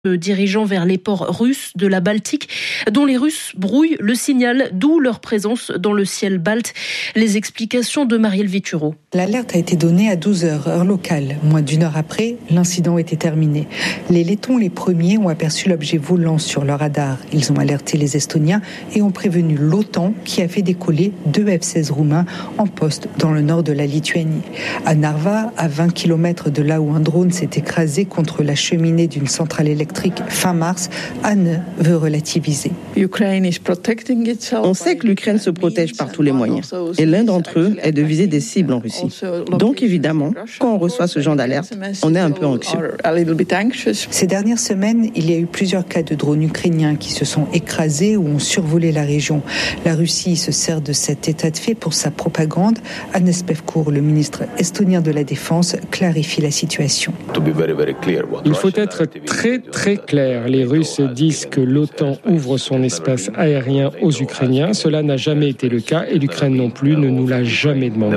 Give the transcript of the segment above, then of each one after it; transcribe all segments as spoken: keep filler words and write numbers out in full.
dirigeant vers les ports russes de la Baltique, dont les Russes brouillent le signal, d'où leur présence dans le ciel balte. Les explications de Marielle Vituro. L'alerte a été donnée à douze heures, heure locale. Moins d'une heure après, l'incident était terminé. Les Lettons, les premiers, ont aperçu l'objet volant sur leur radar. Ils ont alerté les Estoniens et ont prévenu l'OTAN qui a fait décoller deux F seize roumains en poste dans le nord de la Lituanie. À Narva, à vingt kilomètres de là où un drone s'est écrasé contre la cheminée d'une centrale électrique fin mars, Anne veut relativiser. On sait que l'Ukraine se protège par tous les moyens. Et l'un d'entre eux est de viser des cibles en Russie. Donc évidemment, quand on reçoit ce genre d'alerte, on est un peu anxieux. Ces dernières semaines, il y a eu plusieurs cas de drones ukrainiens qui se sont écrasés ou ont survolé la région. La Russie se sert de cet état de fait pour sa propagande. Hannes Pevkur, le ministre estonien de la Défense, clarifie la situation. Il faut être très très clair. Les Russes disent que l'OTAN ouvre son espace aérien aux Ukrainiens. Cela n'a jamais été le cas et l'Ukraine non plus ne nous l'a jamais demandé.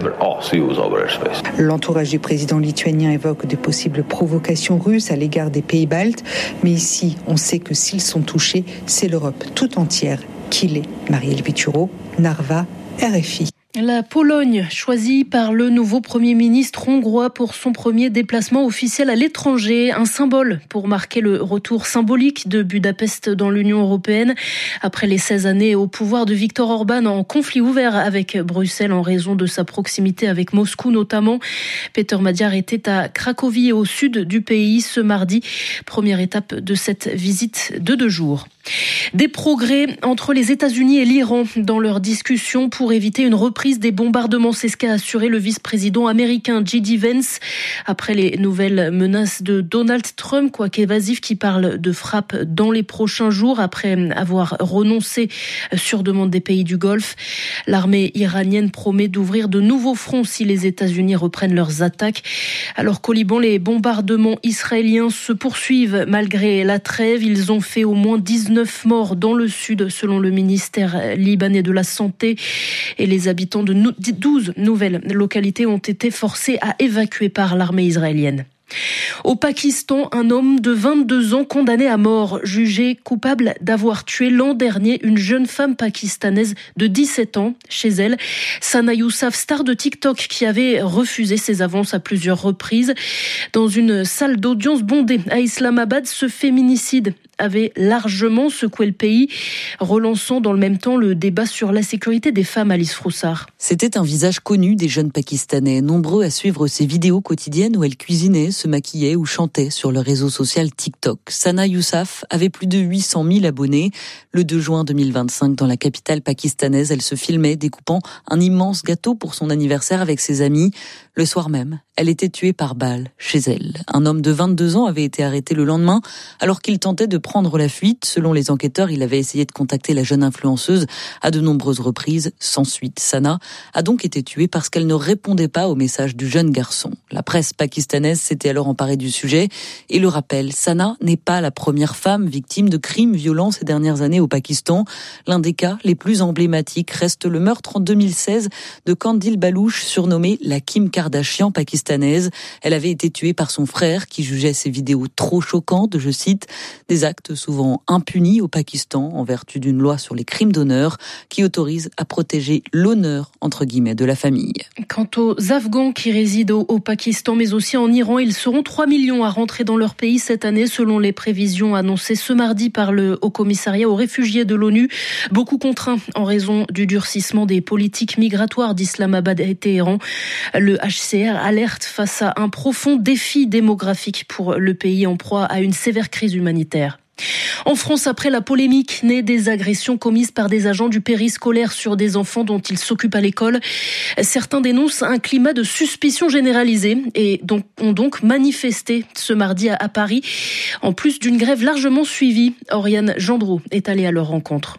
L'entourage du président lituanien évoque de possibles provocations russes à l'égard des pays baltes. Mais ici, on sait que s'ils sont touchés, c'est l'Europe tout entière qui l'est. Marielle Vituro, Narva, R F I. La Pologne, choisie par le nouveau Premier ministre hongrois pour son premier déplacement officiel à l'étranger, un symbole pour marquer le retour symbolique de Budapest dans l'Union européenne. Après les seize années au pouvoir de Viktor Orban en conflit ouvert avec Bruxelles en raison de sa proximité avec Moscou notamment, Peter Magyar était à Cracovie au sud du pays ce mardi, première étape de cette visite de deux jours. Des progrès entre les États-Unis et l'Iran dans leurs discussions pour éviter une reprise des bombardements. C'est ce qu'a assuré le vice-président américain J D Vance après les nouvelles menaces de Donald Trump, quoique évasif, qui parle de frappe dans les prochains jours après avoir renoncé sur demande des pays du Golfe. L'armée iranienne promet d'ouvrir de nouveaux fronts si les États-Unis reprennent leurs attaques. Alors qu'au Liban, les bombardements israéliens se poursuivent malgré la trêve. Ils ont fait au moins dix-neuf morts dans le sud, selon le ministère libanais de la Santé. Et les habitants de douze nouvelles localités ont été forcés à évacuer par l'armée israélienne. Au Pakistan, un homme de vingt-deux ans condamné à mort, jugé coupable d'avoir tué l'an dernier une jeune femme pakistanaise de dix-sept ans chez elle. Sana Yousaf, star de TikTok, qui avait refusé ses avances à plusieurs reprises. Dans une salle d'audience bondée à Islamabad, ce féminicide avait largement secoué le pays, relançant dans le même temps le débat sur la sécurité des femmes. Alice Froussard. C'était un visage connu des jeunes Pakistanais, nombreux à suivre ses vidéos quotidiennes où elle cuisinait, se maquillait ou chantait sur le réseau social TikTok. Sana Yousaf avait plus de huit cent mille abonnés. Le deux juin deux mille vingt-cinq, dans la capitale pakistanaise, elle se filmait découpant un immense gâteau pour son anniversaire avec ses amis. Le soir même, elle était tuée par balle chez elle. Un homme de vingt-deux ans avait été arrêté le lendemain alors qu'il tentait de prendre la fuite. Selon les enquêteurs, il avait essayé de contacter la jeune influenceuse à de nombreuses reprises, sans suite. Sana a donc été tuée parce qu'elle ne répondait pas aux messages du jeune garçon. La presse pakistanaise s'était alors emparée du sujet et le rappelle, Sana n'est pas la première femme victime de crimes violents ces dernières années au Pakistan. L'un des cas les plus emblématiques reste le meurtre en deux mille seize de Kandil Balouch, surnommée la Kim Kardashian pakistanaise. Elle avait été tuée par son frère qui jugeait ses vidéos trop choquantes, je cite, des actes souvent impunis au Pakistan en vertu d'une loi sur les crimes d'honneur qui autorise à protéger l'honneur, entre guillemets, de la famille. Quant aux Afghans qui résident au Pakistan mais aussi en Iran, ils seront trois millions à rentrer dans leur pays cette année selon les prévisions annoncées ce mardi par le Haut-Commissariat aux réfugiés de l'ONU. Beaucoup contraints en raison du durcissement des politiques migratoires d'Islamabad et Téhéran. Le H C R alerte face à un profond défi démographique pour le pays en proie à une sévère crise humanitaire. En France, après la polémique née des agressions commises par des agents du périscolaire sur des enfants dont ils s'occupent à l'école, certains dénoncent un climat de suspicion généralisée et donc, ont donc manifesté ce mardi à, à Paris, en plus d'une grève largement suivie. Oriane Gendreau est allée à leur rencontre.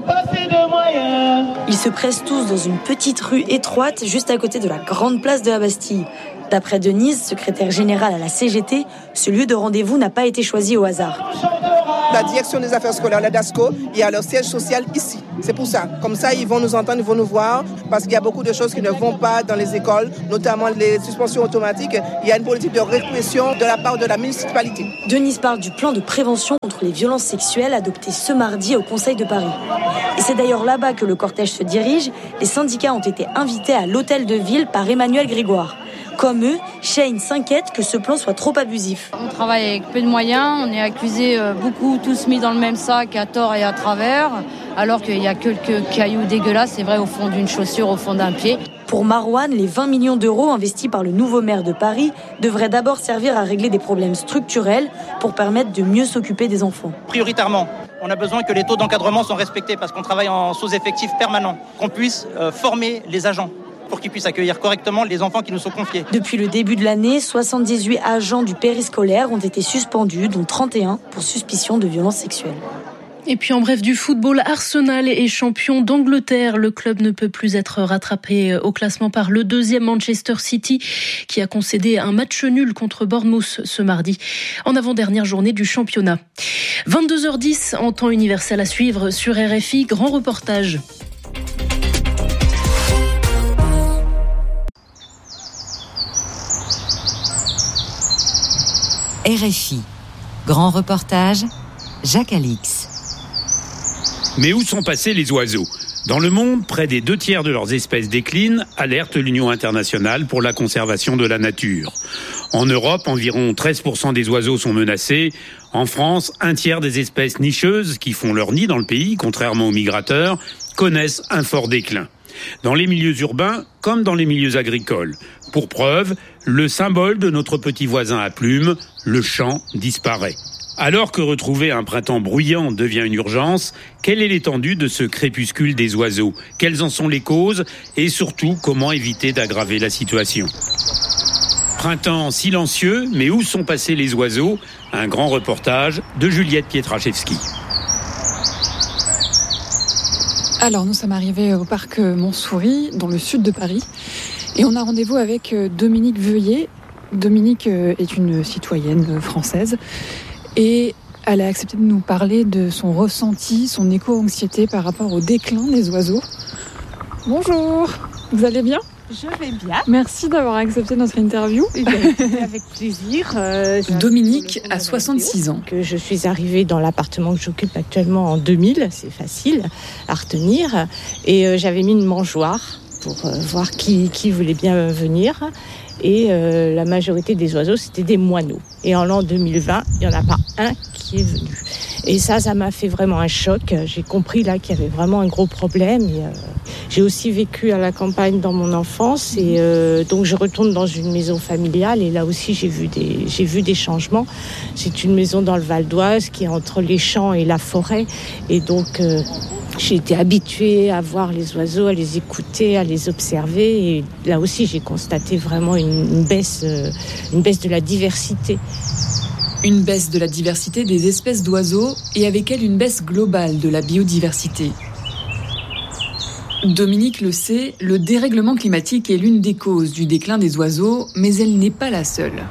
Ils se pressent tous dans une petite rue étroite juste à côté de la grande place de la Bastille. D'après Denise, secrétaire générale à la C G T, ce lieu de rendez-vous n'a pas été choisi au hasard. la direction des affaires scolaires, la DASCO, il y a leur siège social ici. C'est pour ça. Comme ça, ils vont nous entendre, ils vont nous voir, parce qu'il y a beaucoup de choses qui ne vont pas dans les écoles, notamment les suspensions automatiques. Il y a une politique de répression de la part de la municipalité. Denise parle du plan de prévention contre les violences sexuelles adopté ce mardi au Conseil de Paris. Et c'est d'ailleurs là-bas que le cortège se dirige. Les syndicats ont été invités à l'hôtel de ville par Emmanuel Grégoire. Comme eux, Shane s'inquiète que ce plan soit trop abusif. On travaille avec peu de moyens, on est accusés beaucoup, tous mis dans le même sac à tort et à travers, alors qu'il y a quelques cailloux dégueulasses, c'est vrai, au fond d'une chaussure, au fond d'un pied. Pour Marouane, les vingt millions d'euros investis par le nouveau maire de Paris devraient d'abord servir à régler des problèmes structurels pour permettre de mieux s'occuper des enfants. Prioritairement, on a besoin que les taux d'encadrement soient respectés parce qu'on travaille en sous-effectif permanent, qu'on puisse euh, former les agents pour qu'ils puissent accueillir correctement les enfants qui nous sont confiés. Depuis le début de l'année, soixante-dix-huit agents du périscolaire ont été suspendus, dont trente et un pour suspicion de violences sexuelles. Et puis en bref, du football, Arsenal est champion d'Angleterre. Le club ne peut plus être rattrapé au classement par le deuxième Manchester City qui a concédé un match nul contre Bournemouth ce mardi en avant-dernière journée du championnat. vingt-deux heures dix en temps universel à suivre sur R F I. Grand reportage. R F I. Grand reportage, Jacques Alix. Mais où sont passés les oiseaux ? Dans le monde, près des deux tiers de leurs espèces déclinent, alerte l'Union internationale pour la conservation de la nature. En Europe, environ treize pour cent des oiseaux sont menacés. En France, un tiers des espèces nicheuses qui font leur nid dans le pays, contrairement aux migrateurs, connaissent un fort déclin. Dans les milieux urbains comme dans les milieux agricoles. Pour preuve, le symbole de notre petit voisin à plumes, le chant, disparaît. Alors que retrouver un printemps bruyant devient une urgence, quelle est l'étendue de ce crépuscule des oiseaux ? Quelles en sont les causes ? Et surtout, comment éviter d'aggraver la situation ? Printemps silencieux, mais où sont passés les oiseaux ? Un grand reportage de Juliette Pietraszewski. Alors, nous sommes arrivés au parc Montsouris, dans le sud de Paris, et on a rendez-vous avec Dominique Veuillet. Dominique est une citoyenne française. Et elle a accepté de nous parler de son ressenti, son éco-anxiété par rapport au déclin des oiseaux. Bonjour, vous allez bien ? Je vais bien. Merci d'avoir accepté notre interview. Eh bien, avec plaisir. Euh, Dominique a soixante-six ans. Que je suis arrivée dans l'appartement que j'occupe actuellement en deux mille, c'est facile à retenir. Et euh, j'avais mis une mangeoire pour euh, voir qui, qui voulait bien venir. Et euh, la majorité des oiseaux, c'était des moineaux. Et en l'an deux mille vingt, il n'y en a pas un qui est venu. Et ça, ça m'a fait vraiment un choc. J'ai compris là qu'il y avait vraiment un gros problème. Et, euh, j'ai aussi vécu à la campagne dans mon enfance. Et euh, donc, je retourne dans une maison familiale. Et là aussi, j'ai vu des, j'ai vu des changements. C'est une maison dans le Val d'Oise qui est entre les champs et la forêt. Et donc... Euh, J'ai été habituée à voir les oiseaux, à les écouter, à les observer. Et là aussi, j'ai constaté vraiment une, une baisse, euh, une baisse de la diversité. Une baisse de la diversité des espèces d'oiseaux et avec elle une baisse globale de la biodiversité. Dominique le sait, le dérèglement climatique est l'une des causes du déclin des oiseaux, mais elle n'est pas la seule.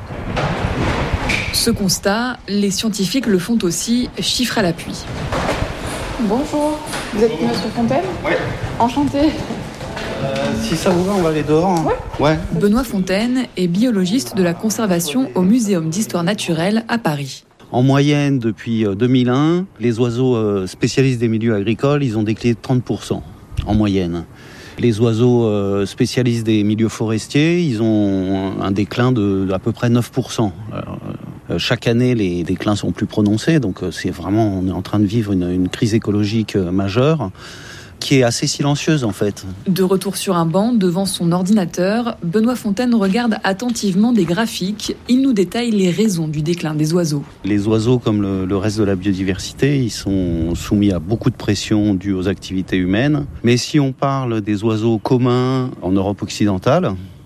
Ce constat, les scientifiques le font aussi, chiffres à l'appui. Bonjour, vous êtes Monsieur Fontaine ? Oui. Enchanté. Euh, si ça vous va, on va aller dehors. Hein. Ouais. ouais. Benoît Fontaine est biologiste de la conservation au Muséum d'histoire naturelle à Paris. En moyenne, depuis deux mille un, les oiseaux spécialistes des milieux agricoles, ils ont décliné de trente pour cent en moyenne. Les oiseaux spécialistes des milieux forestiers, ils ont un déclin de d'à peu près neuf pour cent. Alors, chaque année, les déclins sont plus prononcés, donc c'est vraiment, on est en train de vivre une, une crise écologique majeure qui est assez silencieuse en fait. De retour sur un banc devant son ordinateur, Benoît Fontaine regarde attentivement des graphiques. Il nous détaille les raisons du déclin des oiseaux. Les oiseaux, comme le, le reste de la biodiversité, ils sont soumis à beaucoup de pression due aux activités humaines. Mais si on parle des oiseaux communs en Europe occidentale,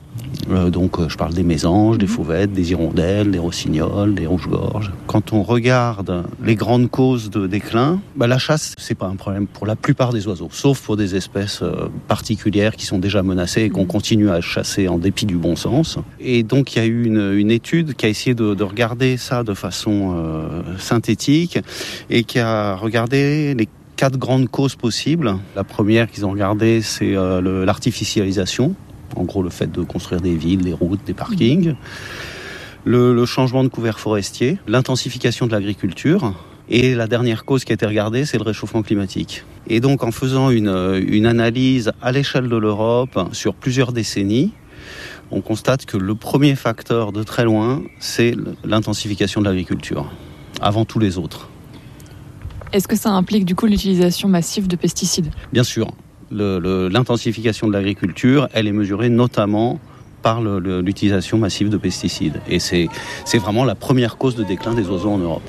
Euh, donc euh, je parle des mésanges, des fauvettes, des hirondelles, des rossignols, des rouges-gorges. Quand on regarde les grandes causes de déclin, bah, la chasse, c'est pas un problème pour la plupart des oiseaux, sauf pour des espèces euh, particulières qui sont déjà menacées et qu'on continue à chasser en dépit du bon sens. Et donc il y a eu une, une étude qui a essayé de, de regarder ça de façon euh, synthétique et qui a regardé les quatre grandes causes possibles. La première qu'ils ont regardée, c'est euh, le, l'artificialisation. En gros, le fait de construire des villes, des routes, des parkings. Le, le changement de couvert forestier, l'intensification de l'agriculture. Et la dernière cause qui a été regardée, c'est le réchauffement climatique. Et donc, en faisant une, une analyse à l'échelle de l'Europe sur plusieurs décennies, on constate que le premier facteur de très loin, c'est l'intensification de l'agriculture, avant tous les autres. Est-ce que ça implique du coup l'utilisation massive de pesticides ? Bien sûr. Le, le, l'intensification de l'agriculture, elle est mesurée notamment par le, le, l'utilisation massive de pesticides. Et c'est, c'est vraiment la première cause de déclin des oiseaux en Europe.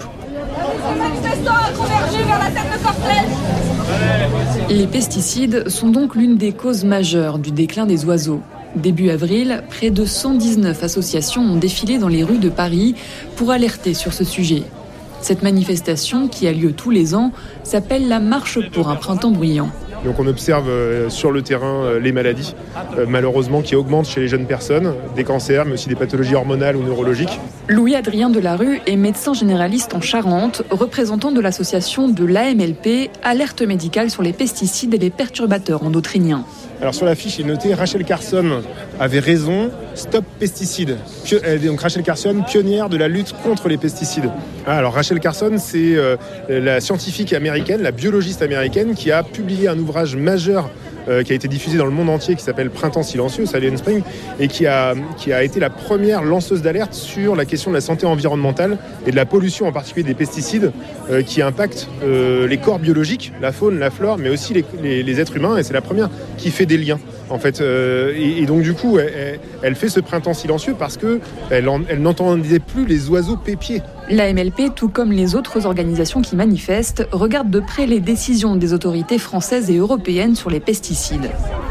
Les pesticides sont donc l'une des causes majeures du déclin des oiseaux. Début avril, près de cent dix-neuf associations ont défilé dans les rues de Paris pour alerter sur ce sujet. Cette manifestation, qui a lieu tous les ans, s'appelle la Marche pour un printemps bruyant. Donc on observe euh, sur le terrain euh, les maladies, euh, malheureusement, qui augmentent chez les jeunes personnes, des cancers, mais aussi des pathologies hormonales ou neurologiques. Louis-Adrien Delarue est médecin généraliste en Charente, représentant de l'association de l'A M L P, Alerte médicale sur les pesticides et les perturbateurs endocriniens. Alors sur l'affiche, il est noté Rachel Carson avait raison, stop pesticides. Pio- donc Rachel Carson, pionnière de la lutte contre les pesticides. Ah, alors Rachel Carson, c'est euh, la scientifique américaine, la biologiste américaine qui a publié un ouvrage majeur euh, qui a été diffusé dans le monde entier qui s'appelle Printemps silencieux, Silent Spring, et qui a, qui a été la première lanceuse d'alerte sur la question de la santé environnementale et de la pollution, en particulier des pesticides euh, qui impactent euh, les corps biologiques, la faune, la flore, mais aussi les, les, les êtres humains, et c'est la première qui fait des liens. En fait, euh, et, et donc du coup, elle, elle fait ce printemps silencieux parce que elle, en, elle n'entendait plus les oiseaux pépier. L'A M L P, tout comme les autres organisations qui manifestent, regarde de près les décisions des autorités françaises et européennes sur les pesticides.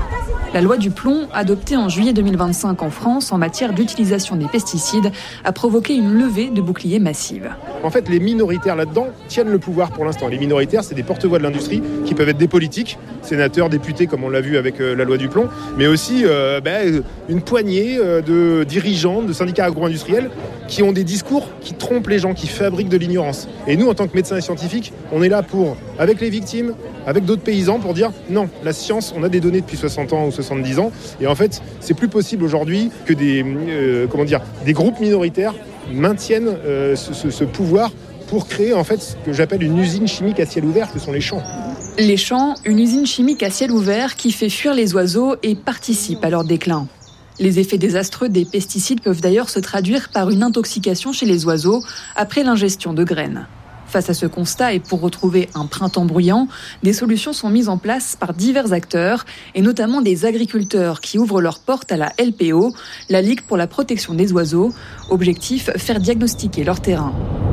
La loi du plomb, adoptée en juillet deux mille vingt-cinq en France en matière d'utilisation des pesticides, a provoqué une levée de boucliers massive. En fait, les minoritaires là-dedans tiennent le pouvoir pour l'instant. Les minoritaires, c'est des porte-voix de l'industrie qui peuvent être des politiques, sénateurs, députés, comme on l'a vu avec euh, la loi du plomb, mais aussi euh, ben, une poignée euh, de dirigeants, de syndicats agro-industriels qui ont des discours qui trompent les gens, qui fabriquent de l'ignorance. Et nous, en tant que médecins et scientifiques, on est là pour, avec les victimes, avec d'autres paysans, pour dire non, la science, on a des données depuis soixante ans ou soixante-dix ans, et en fait, c'est plus possible aujourd'hui que des, euh, comment dire, des groupes minoritaires maintiennent euh, ce, ce, ce pouvoir pour créer en fait ce que j'appelle une usine chimique à ciel ouvert, que sont les champs. Les champs, une usine chimique à ciel ouvert qui fait fuir les oiseaux et participe à leur déclin. Les effets désastreux des pesticides peuvent d'ailleurs se traduire par une intoxication chez les oiseaux après l'ingestion de graines. Face à ce constat et pour retrouver un printemps bruyant, des solutions sont mises en place par divers acteurs et notamment des agriculteurs qui ouvrent leurs portes à la L P O, la Ligue pour la protection des oiseaux. Objectif, faire diagnostiquer leur terrain.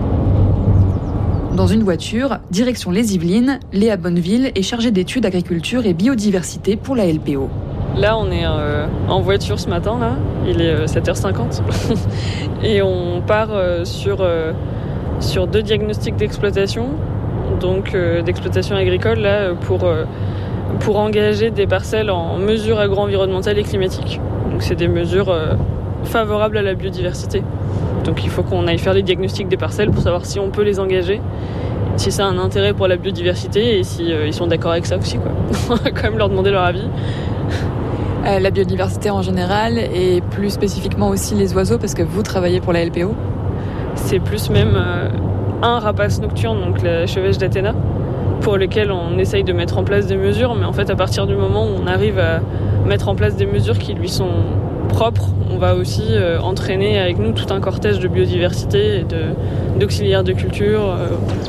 Dans une voiture, direction les Yvelines, Léa Bonneville est chargée d'études agriculture et biodiversité pour la L P O. Là, on est euh, en voiture ce matin, là. Il est euh, sept heures cinquante. Et on part euh, sur, euh, sur deux diagnostics d'exploitation, donc euh, d'exploitation agricole, là, pour, euh, pour engager des parcelles en mesures agro-environnementales et climatiques. Donc, c'est des mesures euh, favorables à la biodiversité. Donc, il faut qu'on aille faire les diagnostics des parcelles pour savoir si on peut les engager, si ça a un intérêt pour la biodiversité et si euh, ils sont d'accord avec ça aussi, quoi. On va quand même leur demander leur avis. Euh, la biodiversité en général et plus spécifiquement aussi les oiseaux parce que vous travaillez pour la L P O. C'est plus même euh, un rapace nocturne, donc la chevêche d'Athéna, pour lequel on essaye de mettre en place des mesures, mais en fait à partir du moment où on arrive à mettre en place des mesures qui lui sont propres, on va aussi euh, entraîner avec nous tout un cortège de biodiversité et de, d'auxiliaires de culture. Euh.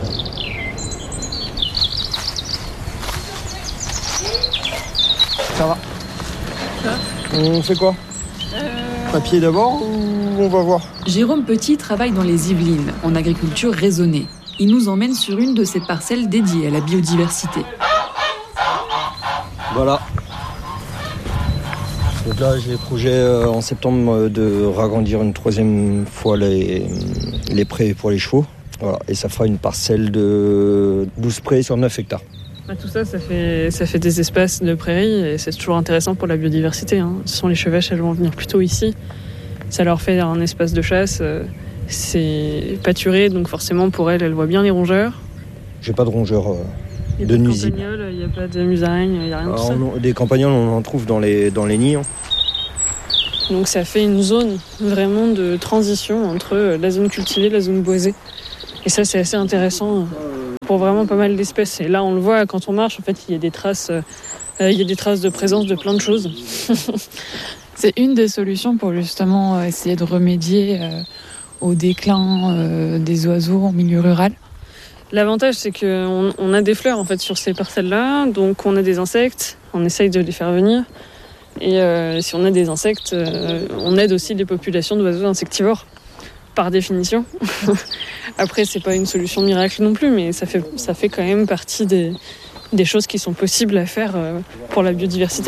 Ça va. On fait quoi euh... Papier d'abord ou on va voir? Jérôme Petit travaille dans les Yvelines, en agriculture raisonnée. Il nous emmène sur une de ces parcelles dédiées à la biodiversité. Voilà. Donc là, j'ai le projet euh, en septembre de ragrandir une troisième fois les, les prés pour les chevaux. Voilà. Et ça fera une parcelle de douze prés sur neuf hectares. Bah, tout ça, ça fait, ça fait des espaces de prairies et c'est toujours intéressant pour la biodiversité. Hein. Ce sont les chevêches, elles vont venir plutôt ici. Ça leur fait un espace de chasse. Euh, c'est pâturé, donc forcément pour elles, elles voient bien les rongeurs. J'ai pas de rongeurs euh, de nuisibles. Il n'y a pas de musaraignes, il n'y a rien de tout ça. On, des campagnols, on en trouve dans les, dans les nids. Hein. Donc ça fait une zone vraiment de transition entre la zone cultivée et la zone boisée. Et ça, c'est assez intéressant pour vraiment pas mal d'espèces. Et là, on le voit quand on marche, en fait, il y a des traces, euh, il y a des traces de présence de plein de choses. C'est une des solutions pour justement essayer de remédier euh, au déclin euh, des oiseaux en milieu rural. L'avantage, c'est qu'on on a des fleurs en fait sur ces parcelles-là, donc on a des insectes, on essaye de les faire venir. Et euh, si on a des insectes, euh, on aide aussi les populations d'oiseaux insectivores, par définition. Après, c'est pas une solution miracle non plus, mais ça fait, ça fait quand même partie des, des choses qui sont possibles à faire euh, pour la biodiversité.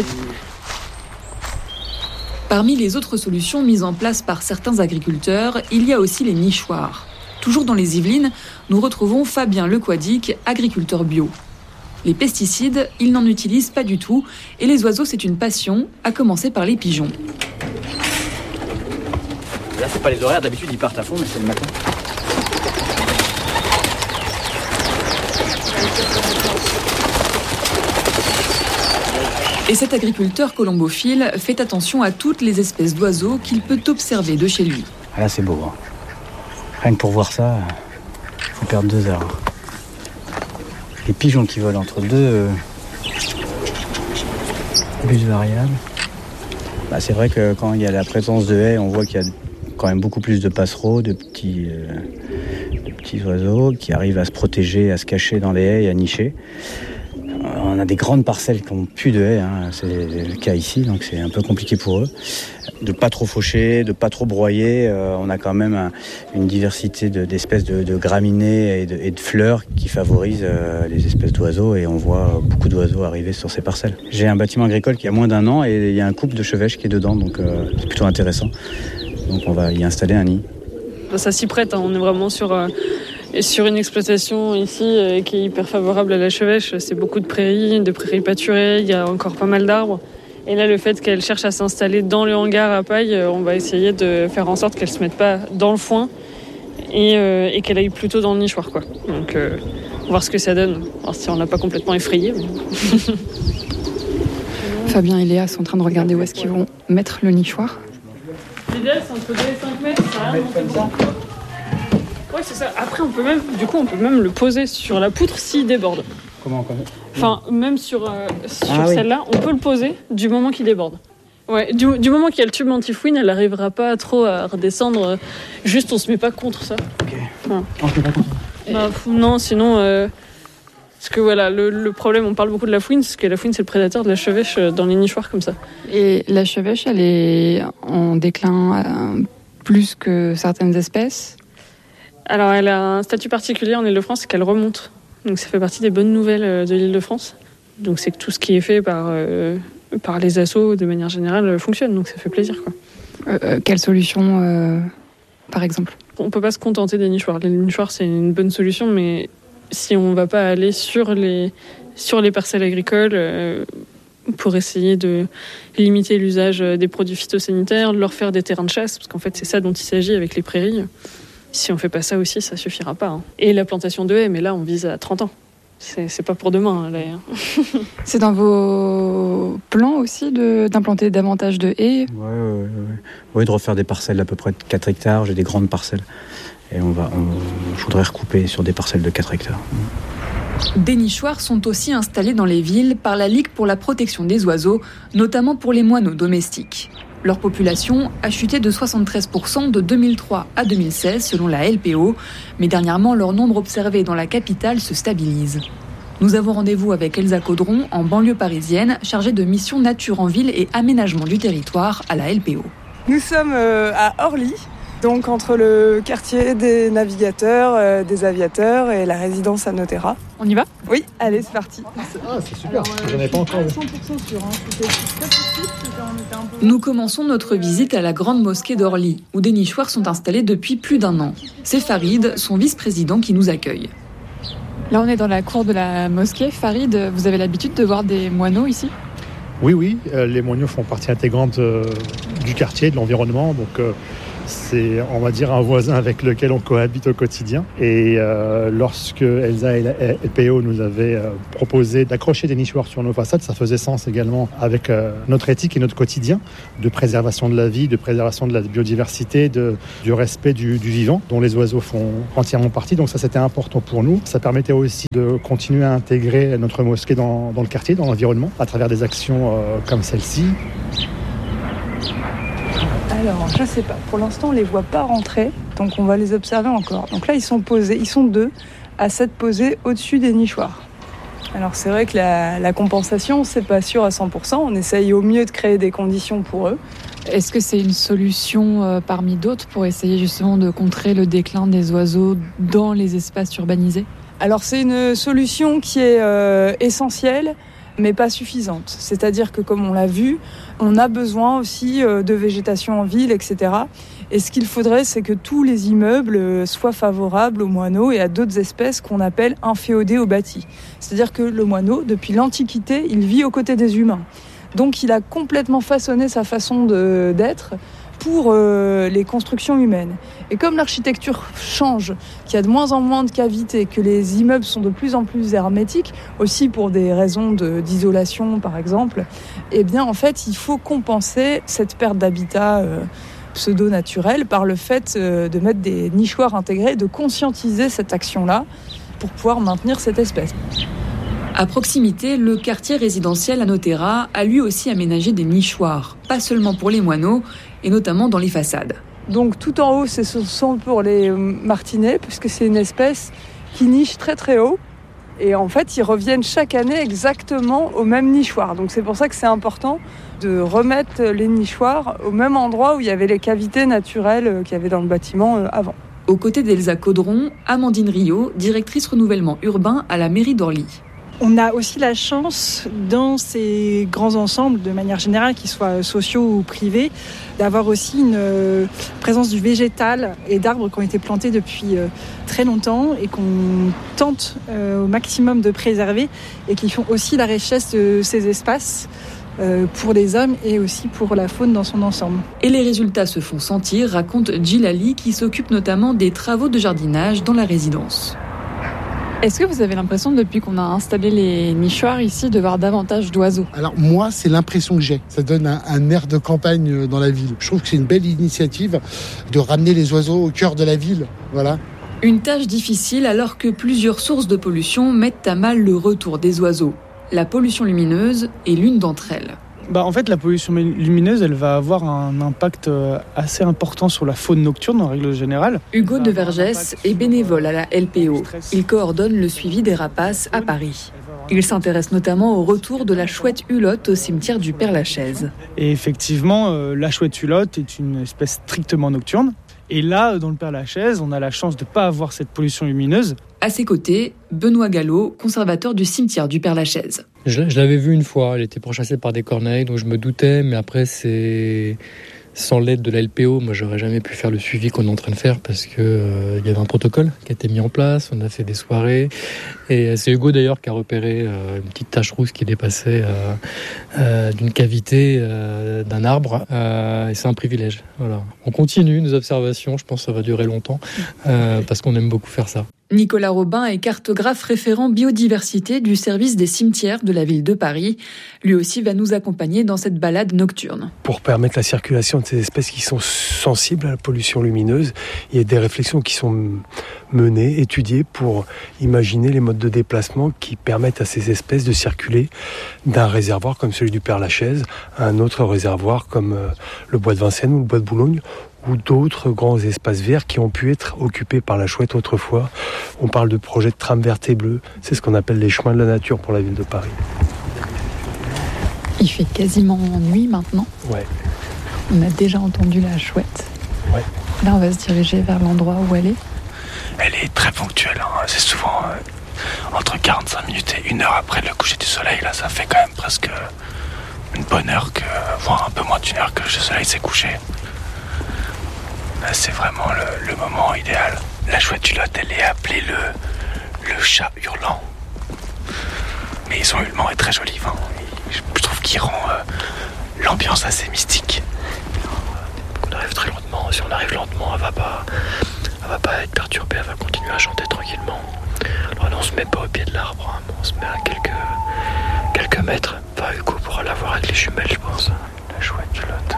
Parmi les autres solutions mises en place par certains agriculteurs, il y a aussi les nichoirs. Toujours dans les Yvelines, nous retrouvons Fabien Lequadic, agriculteur bio. Les pesticides, il n'en utilise pas du tout, et les oiseaux, c'est une passion, à commencer par les pigeons. Là, c'est pas les horaires, d'habitude ils partent à fond, mais c'est le matin. Et cet agriculteur colombophile fait attention à toutes les espèces d'oiseaux qu'il peut observer de chez lui. Là, c'est beau. Hein. Rien que pour voir ça, il faut perdre deux heures. Les pigeons qui volent entre deux euh, bus variables. Bah, c'est vrai que quand il y a la présence de haies, on voit qu'il y a quand même beaucoup plus de passereaux, de petits, euh, de petits oiseaux qui arrivent à se protéger, à se cacher dans les haies et à nicher. On a des grandes parcelles qui n'ont plus de haies, hein. C'est le cas ici, donc c'est un peu compliqué pour eux. De pas trop faucher, de pas trop broyer, euh, on a quand même un, une diversité de, d'espèces de, de graminées et de, et de fleurs qui favorisent euh, les espèces d'oiseaux et on voit beaucoup d'oiseaux arriver sur ces parcelles. J'ai un bâtiment agricole qui a moins d'un an et il y a un couple de chevêches qui est dedans, donc euh, c'est plutôt intéressant. Donc on va y installer un nid. Ça s'y prête, hein. On est vraiment sur... Euh... Et sur une exploitation ici euh, qui est hyper favorable à la chevêche, c'est beaucoup de prairies, de prairies pâturées, il y a encore pas mal d'arbres. Et là, le fait qu'elle cherche à s'installer dans le hangar à paille, euh, on va essayer de faire en sorte qu'elle ne se mette pas dans le foin et, euh, et qu'elle aille plutôt dans le nichoir, quoi. Donc, euh, on va voir ce que ça donne, voir si on l'a pas complètement effrayé. Mais... Fabien et Léa sont en train de regarder où est-ce qu'ils vont mettre le nichoir. L'idéal, c'est entre deux et cinq mètres, ça rien de ça. Oui, c'est ça. Après, on peut même, du coup, on peut même le poser sur la poutre s'il déborde. Comment on connaît ? Enfin, même sur, euh, sur ah, celle-là, oui. on peut le poser du moment qu'il déborde. Ouais, du, du moment qu'il y a le tube anti-fouine, elle n'arrivera pas trop à redescendre. Juste, on se met pas contre ça. Ok. Ouais. On se met pas contre ça. Bah, non, sinon... Euh, parce que voilà, le, le problème, on parle beaucoup de la fouine, parce que la fouine, c'est le prédateur de la chevêche dans les nichoirs comme ça. Et la chevêche, elle est en déclin euh, plus que certaines espèces ? Alors, elle a un statut particulier en Île-de-France, c'est qu'elle remonte. Donc, ça fait partie des bonnes nouvelles de l'Île-de-France. Donc, c'est que tout ce qui est fait par, euh, par les assos, de manière générale, fonctionne. Donc, ça fait plaisir, quoi. Euh, quelle solution, euh, par exemple ? On ne peut pas se contenter des nichoirs. Les nichoirs, c'est une bonne solution, mais si on ne va pas aller sur les, sur les parcelles agricoles euh, pour essayer de limiter l'usage des produits phytosanitaires, de leur faire des terrains de chasse, parce qu'en fait, c'est ça dont il s'agit avec les prairies. Si on fait pas ça aussi, ça suffira pas. Hein. Et la plantation de haies, mais là, on vise à trente ans. C'est, c'est pas pour demain, là. C'est dans vos plans aussi de, d'implanter davantage de haies ? Oui, ouais, ouais. ouais, de refaire des parcelles d'à peu près de quatre hectares. J'ai des grandes parcelles. Et on va, on, je voudrais recouper sur des parcelles de quatre hectares. Des nichoirs sont aussi installés dans les villes par la Ligue pour la protection des oiseaux, notamment pour les moineaux domestiques. Leur population a chuté de soixante-treize pour cent de deux mille trois à deux mille seize selon la L P O, mais dernièrement leur nombre observé dans la capitale se stabilise. Nous avons rendez-vous avec Elsa Caudron, en banlieue parisienne, chargée de mission nature en ville et aménagement du territoire à la L P O. Nous sommes à Orly, Donc entre le quartier des navigateurs, euh, des aviateurs et la résidence à Notera. On y va ? Oui, allez, c'est parti. Ah, c'est super, alors, euh, j'en ai pas encore vu. cent pour cent sûr, hein. C'était très possible, c'était, on était un peu... Nous commençons notre visite à la grande mosquée d'Orly, où des nichoirs sont installés depuis plus d'un an. C'est Farid, son vice-président, qui nous accueille. Là, on est dans la cour de la mosquée. Farid, vous avez l'habitude de voir des moineaux ici ? Oui, oui, euh, les moineaux font partie intégrante euh, du quartier, de l'environnement, donc euh, c'est, on va dire, un voisin avec lequel on cohabite au quotidien. Et euh, lorsque Elsa et la L P O nous avaient euh, proposé d'accrocher des nichoirs sur nos façades, ça faisait sens également avec euh, notre éthique et notre quotidien de préservation de la vie, de préservation de la biodiversité, de, du respect du, du vivant, dont les oiseaux font entièrement partie. Donc ça, c'était important pour nous. Ça permettait aussi de continuer à intégrer notre mosquée dans, dans le quartier, dans l'environnement, à travers des actions euh, comme celle-ci. Alors, je sais pas. Pour l'instant, on les voit pas rentrer, donc on va les observer encore. Donc là, ils sont posés, ils sont deux à s'être posés au-dessus des nichoirs. Alors c'est vrai que la, la compensation, c'est pas sûr à cent pour cent. On essaye au mieux de créer des conditions pour eux. Est-ce que c'est une solution euh, parmi d'autres pour essayer justement de contrer le déclin des oiseaux dans les espaces urbanisés ? Alors c'est une solution qui est euh, essentielle, mais pas suffisante. C'est-à-dire que, comme on l'a vu, on a besoin aussi de végétation en ville, et cetera. Et ce qu'il faudrait, c'est que tous les immeubles soient favorables aux moineaux et à d'autres espèces qu'on appelle inféodées au bâti. C'est-à-dire que le moineau, depuis l'Antiquité, il vit aux côtés des humains. Donc il a complètement façonné sa façon de, d'être pour euh, les constructions humaines. Et comme l'architecture change, qu'il y a de moins en moins de cavités, que les immeubles sont de plus en plus hermétiques, aussi pour des raisons de, d'isolation par exemple, eh bien en fait il faut compenser cette perte d'habitat euh, pseudo-naturel par le fait euh, de mettre des nichoirs intégrés, de conscientiser cette action-là pour pouvoir maintenir cette espèce. À proximité, le quartier résidentiel à Notera a lui aussi aménagé des nichoirs, pas seulement pour les moineaux, et notamment dans les façades. Donc tout en haut, ce sont pour les martinets, puisque c'est une espèce qui niche très très haut. Et en fait, ils reviennent chaque année exactement au même nichoir. Donc c'est pour ça que c'est important de remettre les nichoirs au même endroit où il y avait les cavités naturelles qu'il y avait dans le bâtiment avant. Aux côtés d'Elsa Caudron, Amandine Rio, directrice renouvellement urbain à la mairie d'Orly. On a aussi la chance, dans ces grands ensembles, de manière générale, qu'ils soient sociaux ou privés, d'avoir aussi une euh, présence du végétal et d'arbres qui ont été plantés depuis euh, très longtemps et qu'on tente euh, au maximum de préserver et qui font aussi la richesse de ces espaces euh, pour les hommes et aussi pour la faune dans son ensemble. Et les résultats se font sentir, raconte Djilali, qui s'occupe notamment des travaux de jardinage dans la résidence. Est-ce que vous avez l'impression, depuis qu'on a installé les nichoirs ici, de voir davantage d'oiseaux ? Alors moi, c'est l'impression que j'ai. Ça donne un, un air de campagne dans la ville. Je trouve que c'est une belle initiative de ramener les oiseaux au cœur de la ville. Voilà. Une tâche difficile alors que plusieurs sources de pollution mettent à mal le retour des oiseaux. La pollution lumineuse est l'une d'entre elles. Bah en fait, la pollution lumineuse, elle va avoir un impact assez important sur la faune nocturne en règle générale. Hugo de Vergès est bénévole à la L P O. Il coordonne le suivi des rapaces à Paris. Il s'intéresse notamment au retour de la chouette hulotte au cimetière du Père-Lachaise. Et effectivement, euh, la chouette hulotte est une espèce strictement nocturne. Et là, dans le Père-Lachaise, on a la chance de ne pas avoir cette pollution lumineuse. À ses côtés, Benoît Gallo, conservateur du cimetière du Père-Lachaise. Je, je l'avais vue une fois, elle était pourchassée par des corneilles, donc je me doutais, mais après, c'est... sans l'aide de la L P O, moi, j'aurais jamais pu faire le suivi qu'on est en train de faire parce que euh, il y avait un protocole qui a été mis en place, on a fait des soirées, et c'est Hugo d'ailleurs qui a repéré euh, une petite tache rousse qui dépassait euh, euh, d'une cavité euh, d'un arbre, euh, et c'est un privilège. Voilà. On continue nos observations, je pense que ça va durer longtemps, euh, parce qu'on aime beaucoup faire ça. Nicolas Robin est cartographe référent biodiversité du service des cimetières de la ville de Paris. Lui aussi va nous accompagner dans cette balade nocturne. Pour permettre la circulation de ces espèces qui sont sensibles à la pollution lumineuse, il y a des réflexions qui sont menées, étudiées pour imaginer les modes de déplacement qui permettent à ces espèces de circuler d'un réservoir comme celui du Père-Lachaise à un autre réservoir comme le bois de Vincennes ou le bois de Boulogne, ou d'autres grands espaces verts qui ont pu être occupés par la chouette autrefois. On parle de projets de tram verte et bleue. C'est ce qu'on appelle les chemins de la nature pour la ville de Paris. Il fait quasiment nuit maintenant. Ouais. On a déjà entendu la chouette. Ouais. Là, on va se diriger vers l'endroit où elle est. Elle est très ponctuelle, hein. C'est souvent euh, entre quarante-cinq minutes et une heure après le coucher du soleil. Là, ça fait quand même presque une bonne heure, que, voire un peu moins d'une heure que le soleil s'est couché. Là, c'est vraiment le, le moment idéal. La chouette Hulotte, elle est appelée le, le chat hurlant. Mais son hurlement est très joli. Hein. Je trouve qu'il rend euh, l'ambiance assez mystique. On arrive très lentement. Si on arrive lentement, elle va pas, elle va pas être perturbée. Elle va continuer à chanter tranquillement. Alors là, on se met pas au pied de l'arbre. Hein. On se met à quelques, quelques mètres. Enfin, Hugo pourra la voir avec les jumelles, je pense. La chouette Hulotte.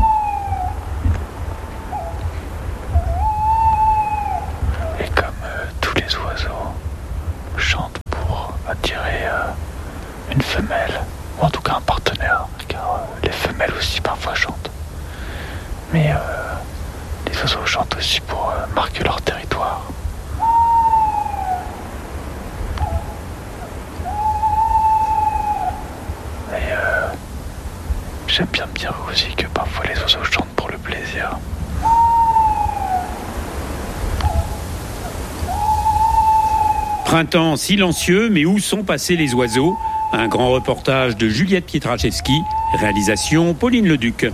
Et comme euh, tous les oiseaux chantent pour attirer euh, une femelle, ou en tout cas un partenaire, car euh, les femelles aussi parfois chantent. Mais euh, les oiseaux chantent aussi pour euh, marquer leur territoire. Et euh, j'aime bien me dire aussi que parfois les oiseaux chantent pour le plaisir. Printemps silencieux, mais où sont passés les oiseaux ? Un grand reportage de Juliette Pietraszewski, réalisation Pauline Leduc.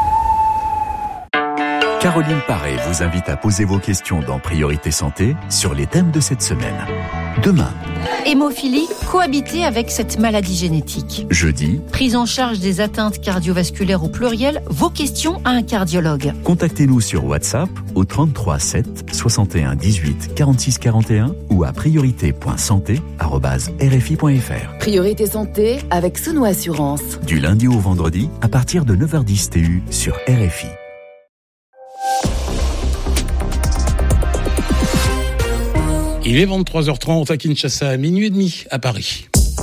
Caroline Paré vous invite à poser vos questions dans Priorité Santé sur les thèmes de cette semaine. Demain. Hémophilie, cohabiter avec cette maladie génétique. Jeudi. Prise en charge des atteintes cardiovasculaires au pluriel, vos questions à un cardiologue. Contactez-nous sur WhatsApp au trente-trois sept soixante et un dix-huit quarante-six quarante et un ou à priorité point santé arobase r f i point f r. Priorité Santé avec Sono Assurance. Du lundi au vendredi à partir de neuf heures dix T U sur R F I. Il est vingt-trois heures trente à Kinshasa, à minuit et demi à Paris.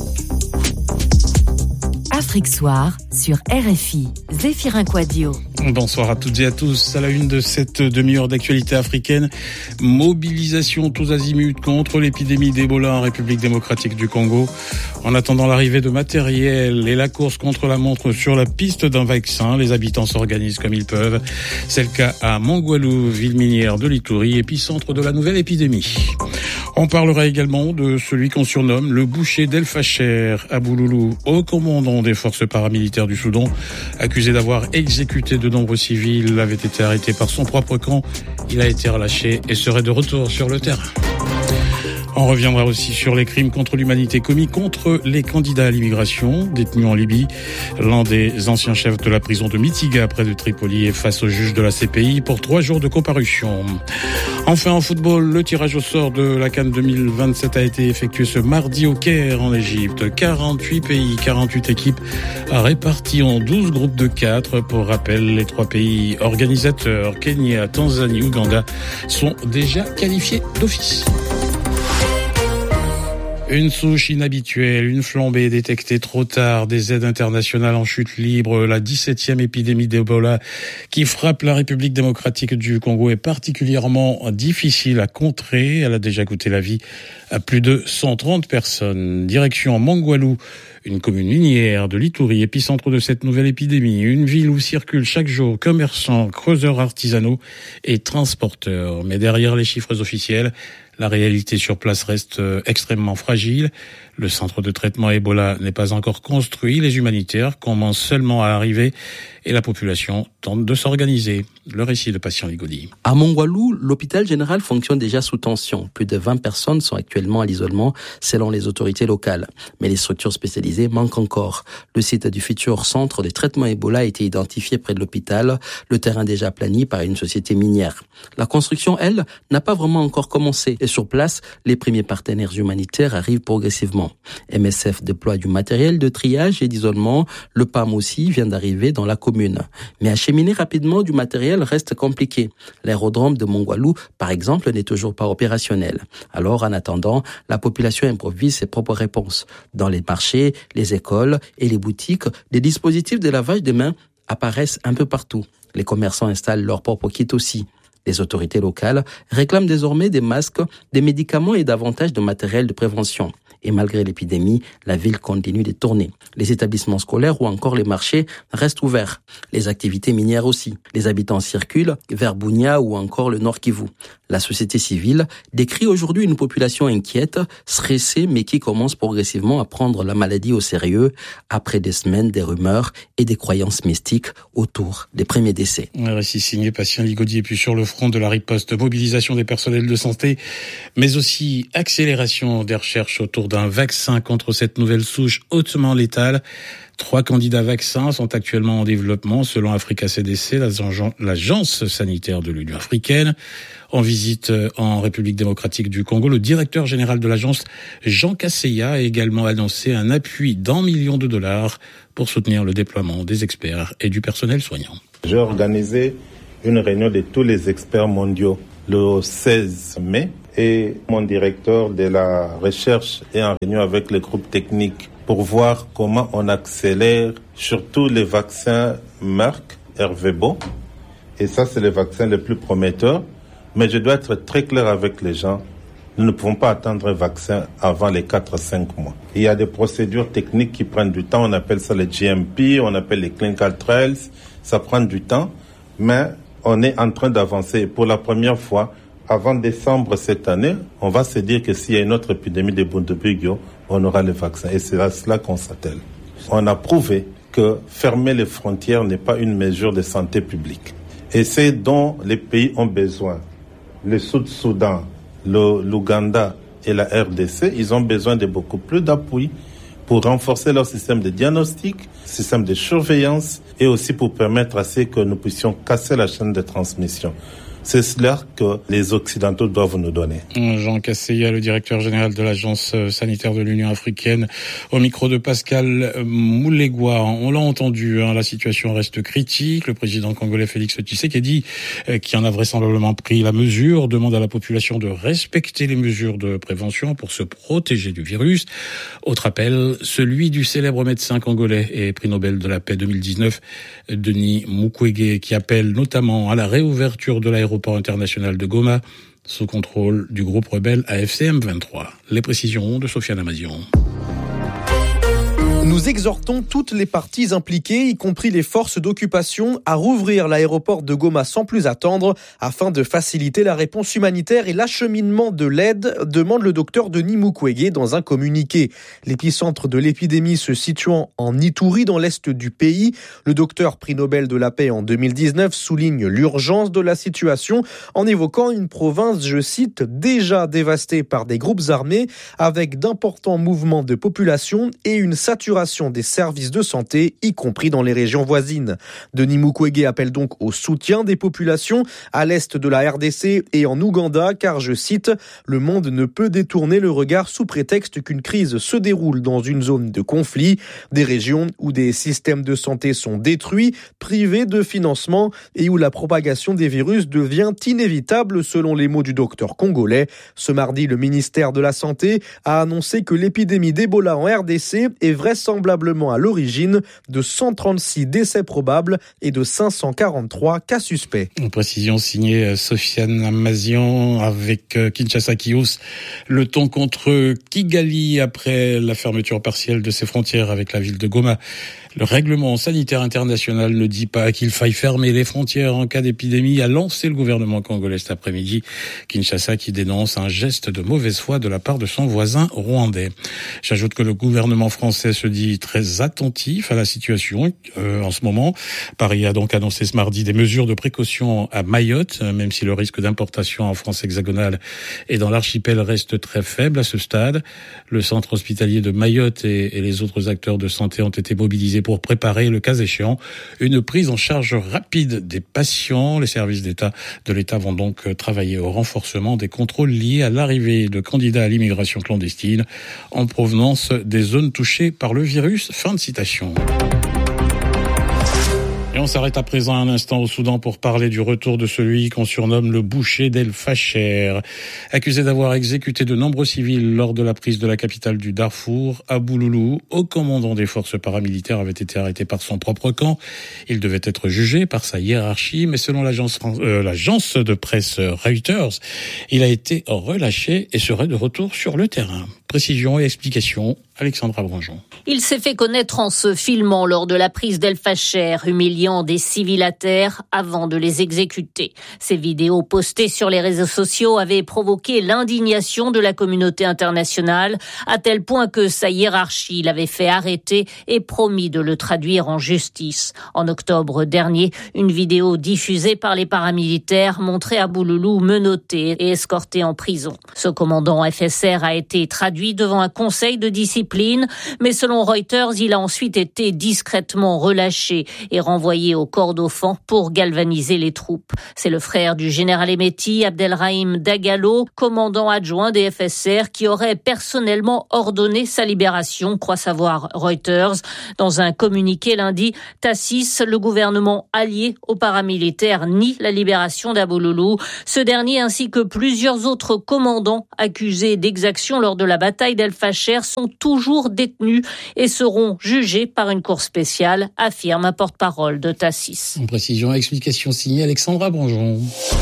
Afrique Soir sur R F I. Zéphirin Quadio. Bonsoir à toutes et à tous. À la une de cette demi-heure d'actualité africaine, mobilisation tous azimuts contre l'épidémie d'Ebola en République démocratique du Congo. En attendant l'arrivée de matériel et la course contre la montre sur la piste d'un vaccin, les habitants s'organisent comme ils peuvent. C'est le cas à Mongwalou, ville minière de l'Ituri, épicentre de la nouvelle épidémie. On parlera également de celui qu'on surnomme le boucher d'El Facher, Abouloulou, haut commandant des forces paramilitaires du Soudan, accusé d'avoir exécuté de nombreux civils, avait été arrêté par son propre camp. Il a été relâché et serait de retour sur le terrain. On reviendra aussi sur les crimes contre l'humanité commis contre les candidats à l'immigration détenus en Libye. L'un des anciens chefs de la prison de Mitiga près de Tripoli est face au juge de la C P I pour trois jours de comparution. Enfin en football, le tirage au sort de la CAN deux mille vingt-sept a été effectué ce mardi au Caire en Égypte. quarante-huit pays, quarante-huit équipes réparties en douze groupes de quatre. Pour rappel, les trois pays organisateurs, Kenya, Tanzanie, Ouganda, sont déjà qualifiés d'office. Une souche inhabituelle, une flambée détectée trop tard, des aides internationales en chute libre, la dix-septième épidémie d'Ebola qui frappe la République démocratique du Congo est particulièrement difficile à contrer. Elle a déjà coûté la vie à plus de cent trente personnes. Direction Mongwalou, une commune minière de l'Ituri, épicentre de cette nouvelle épidémie. Une ville où circulent chaque jour commerçants, creuseurs artisanaux et transporteurs. Mais derrière les chiffres officiels, la réalité sur place reste extrêmement fragile. Le centre de traitement Ebola n'est pas encore construit. Les humanitaires commencent seulement à arriver et la population tente de s'organiser. Le récit de Patient Ligodi. À Mongwalou, l'hôpital général fonctionne déjà sous tension. Plus de vingt personnes sont actuellement à l'isolement selon les autorités locales. Mais les structures spécialisées manquent encore. Le site du futur centre de traitement Ebola a été identifié près de l'hôpital, le terrain déjà plani par une société minière. La construction, elle, n'a pas vraiment encore commencé. Et sur place, les premiers partenaires humanitaires arrivent progressivement. M S F déploie du matériel de triage et d'isolement. Le P A M aussi vient d'arriver dans la commune. Mais acheminer rapidement du matériel reste compliqué. L'aérodrome de Mongwalou, par exemple, n'est toujours pas opérationnel. Alors, en attendant, la population improvise ses propres réponses. Dans les marchés, les écoles et les boutiques, des dispositifs de lavage des mains apparaissent un peu partout. Les commerçants installent leurs propres kits aussi. Les autorités locales réclament désormais des masques, des médicaments et davantage de matériel de prévention. Et malgré l'épidémie, la ville continue de tourner. Les établissements scolaires ou encore les marchés restent ouverts. Les activités minières aussi. Les habitants circulent vers Bunia ou encore le Nord Kivu. La société civile décrit aujourd'hui une population inquiète, stressée, mais qui commence progressivement à prendre la maladie au sérieux après des semaines, des rumeurs et des croyances mystiques autour des premiers décès. Un récit signé Patient Ligaudy. Et puis sur le front de la riposte, mobilisation des personnels de santé, mais aussi accélération des recherches autour d'un vaccin contre cette nouvelle souche hautement létale. Trois candidats vaccins sont actuellement en développement selon Africa C D C, l'agence sanitaire de l'Union africaine. En visite en République démocratique du Congo, le directeur général de l'agence, Jean Kaseya, a également annoncé un appui d'un million de dollars pour soutenir le déploiement des experts et du personnel soignant. J'ai organisé une réunion de tous les experts mondiaux le seize mai et mon directeur de la recherche est en réunion avec le groupe technique pour voir comment on accélère surtout les vaccins Merck, Ervebo. Et ça, c'est le vaccin le plus prometteur. Mais je dois être très clair avec les gens. Nous ne pouvons pas attendre un vaccin avant les quatre à cinq mois. Il y a des procédures techniques qui prennent du temps. On appelle ça les G M P, on appelle les Clinical Trials. Ça prend du temps, mais on est en train d'avancer. Et pour la première fois, avant décembre cette année, on va se dire que s'il y a une autre épidémie de Bundibugyo, on aura le vaccin. Et c'est à cela qu'on s'attelle. On a prouvé que fermer les frontières n'est pas une mesure de santé publique. Et c'est dont les pays ont besoin. Le Sud-Soudan, le, l'Ouganda et la R D C, ils ont besoin de beaucoup plus d'appui pour renforcer leur système de diagnostic, système de surveillance et aussi pour permettre à ce que nous puissions casser la chaîne de transmission. C'est cela que les Occidentaux doivent nous donner. Jean Kaseya, le directeur général de l'agence sanitaire de l'Union africaine, au micro de Pascal Moulegua. On l'a entendu, hein, la situation reste critique. Le président congolais Félix Tshisekedi, euh, qui en a vraisemblablement pris la mesure, demande à la population de respecter les mesures de prévention pour se protéger du virus. Autre appel, celui du célèbre médecin congolais et prix Nobel de la paix deux mille dix-neuf, Denis Mukwege, qui appelle notamment à la réouverture de l'aéroport international de Goma sous contrôle du groupe rebelle A F C M vingt-trois. Les précisions de Sofiane Amazian. Nous exhortons toutes les parties impliquées, y compris les forces d'occupation, à rouvrir l'aéroport de Goma sans plus attendre afin de faciliter la réponse humanitaire et l'acheminement de l'aide, demande le docteur Denis Mukwege dans un communiqué. L'épicentre de l'épidémie se situant en Ituri dans l'est du pays, le docteur prix Nobel de la paix en deux mille dix-neuf souligne l'urgence de la situation en évoquant une province, je cite, déjà dévastée par des groupes armés avec d'importants mouvements de population et une saturation des services de santé, y compris dans les régions voisines. Denis Mukwege appelle donc au soutien des populations à l'est de la R D C et en Ouganda, car, je cite, « Le monde ne peut détourner le regard sous prétexte qu'une crise se déroule dans une zone de conflit, des régions où des systèmes de santé sont détruits, privés de financement et où la propagation des virus devient inévitable, selon les mots du docteur congolais. » Ce mardi, le ministère de la Santé a annoncé que l'épidémie d'Ebola en R D C est vraisemblablement à l'origine de cent trente-six décès probables et de cinq cent quarante-trois cas suspects. Une précision signée Sofiane Amazian avec Kinshasa qui hausse le ton contre Kigali après la fermeture partielle de ses frontières avec la ville de Goma. Le règlement sanitaire international ne dit pas qu'il faille fermer les frontières en cas d'épidémie, a lancé le gouvernement congolais cet après-midi. Kinshasa qui dénonce un geste de mauvaise foi de la part de son voisin rwandais. J'ajoute que le gouvernement français se dit très attentif à la situation euh, en ce moment. Paris a donc annoncé ce mardi des mesures de précaution à Mayotte, même si le risque d'importation en France hexagonale et dans l'archipel reste très faible à ce stade. Le centre hospitalier de Mayotte et, et les autres acteurs de santé ont été mobilisés pour préparer, le cas échéant, une prise en charge rapide des patients. Les services d'État de l'État vont donc travailler au renforcement des contrôles liés à l'arrivée de candidats à l'immigration clandestine en provenance des zones touchées par le virus. Fin de citation. Et on s'arrête à présent un instant au Soudan pour parler du retour de celui qu'on surnomme le boucher d'El Fasher. Accusé d'avoir exécuté de nombreux civils lors de la prise de la capitale du Darfour, Abou Loulou, haut commandant des forces paramilitaires, avait été arrêté par son propre camp. Il devait être jugé par sa hiérarchie, mais selon l'agence, euh, l'agence de presse Reuters, il a été relâché et serait de retour sur le terrain. Précision et explication, Alexandra Branjon. Il s'est fait connaître en se filmant lors de la prise d'El Facher, humiliant des civils à terre avant de les exécuter. Ces vidéos postées sur les réseaux sociaux avaient provoqué l'indignation de la communauté internationale, à tel point que sa hiérarchie l'avait fait arrêter et promis de le traduire en justice. En octobre dernier, une vidéo diffusée par les paramilitaires montrait Abou Loulou menotté et escorté en prison. Ce commandant F S R a été traduit devant un conseil de discipline, mais selon Reuters, il a ensuite été discrètement relâché et renvoyé au Kordofan pour galvaniser les troupes. C'est le frère du général éméti, Abdelrahim Dagalo, commandant adjoint des F S R, qui aurait personnellement ordonné sa libération, croit savoir Reuters. Dans un communiqué lundi, Tassis, le gouvernement allié aux paramilitaires, nie la libération d'Abou Loulou. Ce dernier ainsi que plusieurs autres commandants accusés d'exaction lors de la bataille d'El Facher sont toujours détenus et seront jugés par une cour spéciale, affirme un porte-parole de Tassis. En précision, explication signée Alexandra Branjon.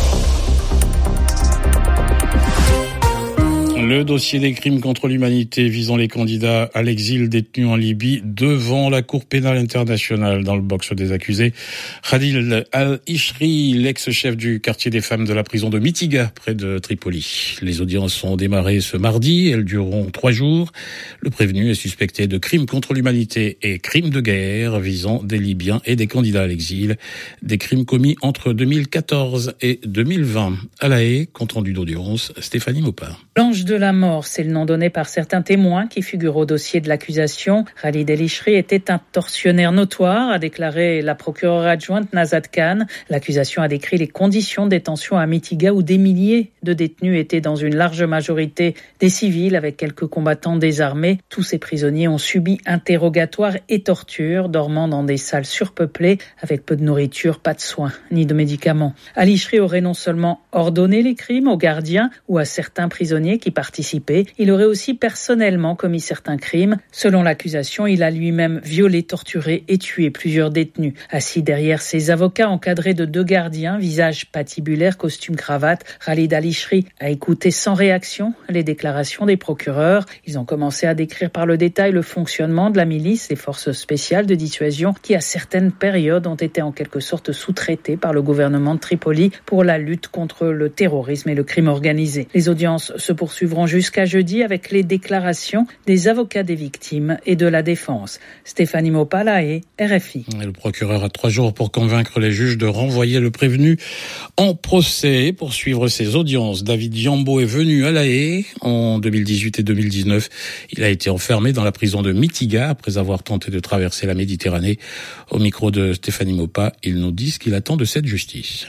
Le dossier des crimes contre l'humanité visant les candidats à l'exil détenus en Libye devant la Cour pénale internationale. Dans le box des accusés, Khalil al-Ishri, l'ex-chef du quartier des femmes de la prison de Mitiga, près de Tripoli. Les audiences ont démarré ce mardi, elles dureront trois jours. Le prévenu est suspecté de crimes contre l'humanité et crimes de guerre visant des Libyens et des candidats à l'exil. Des crimes commis entre deux mille quatorze et deux mille vingt. À La Haye, compte rendu d'audience, Stéphanie Maupin. L'ange de la mort, c'est le nom donné par certains témoins qui figurent au dossier de l'accusation. Khalid El-Ishri était un tortionnaire notoire, a déclaré la procureure adjointe Nazat Khan. L'accusation a décrit les conditions de détention à Mitiga où des milliers de détenus étaient dans une large majorité des civils avec quelques combattants désarmés. Tous ces prisonniers ont subi interrogatoires et tortures, dormant dans des salles surpeuplées avec peu de nourriture, pas de soins ni de médicaments. El-Ishri aurait non seulement ordonné les crimes aux gardiens ou à certains prisonniers qui participaient, il aurait aussi personnellement commis certains crimes. Selon l'accusation, il a lui-même violé, torturé et tué plusieurs détenus. Assis derrière ses avocats, encadré de deux gardiens, visage patibulaire, costume cravate, Khalid El-Ishri a écouté sans réaction les déclarations des procureurs. Ils ont commencé à décrire par le détail le fonctionnement de la milice, les forces spéciales de dissuasion qui à certaines périodes ont été en quelque sorte sous-traitées par le gouvernement de Tripoli pour la lutte contre le terrorisme et le crime organisé. Les audiences se poursuivront jusqu'à jeudi avec les déclarations des avocats des victimes et de la défense. Stéphanie Maupin, et R F I. Et le procureur a trois jours pour convaincre les juges de renvoyer le prévenu en procès pour suivre ses audiences. David Yambo est venu à La Haye en deux mille dix-huit et deux mille dix-neuf. Il a été enfermé dans la prison de Mitiga après avoir tenté de traverser la Méditerranée. Au micro de Stéphanie Maupin, il nous dit ce qu'il attend de cette justice.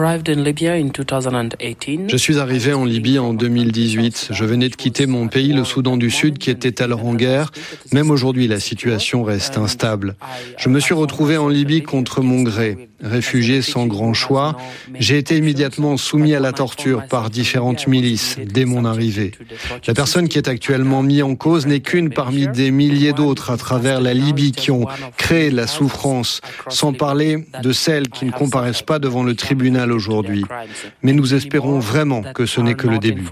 Je suis arrivé en Libye en deux mille dix-huit. Je venais de quitter mon pays, le Soudan du Sud, qui était alors en guerre. Même aujourd'hui, la situation reste instable. Je me suis retrouvé en Libye contre mon gré. Réfugié sans grand choix, j'ai été immédiatement soumis à la torture par différentes milices dès mon arrivée. La personne qui est actuellement mise en cause n'est qu'une parmi des milliers d'autres à travers la Libye qui ont créé la souffrance, sans parler de celles qui ne comparaissent pas devant le tribunal aujourd'hui. Mais nous espérons vraiment que ce n'est que le début.